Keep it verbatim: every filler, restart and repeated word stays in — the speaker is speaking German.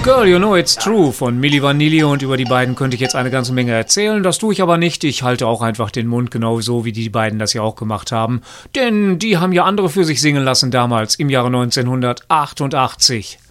Girl, You Know It's True von Milli Vanilli, und über die beiden könnte ich jetzt eine ganze Menge erzählen. Das tue ich aber nicht. Ich halte auch einfach den Mund, genau so wie die beiden das ja auch gemacht haben. Denn die haben ja andere für sich singen lassen damals, im Jahre neunzehnhundertachtundachtzig.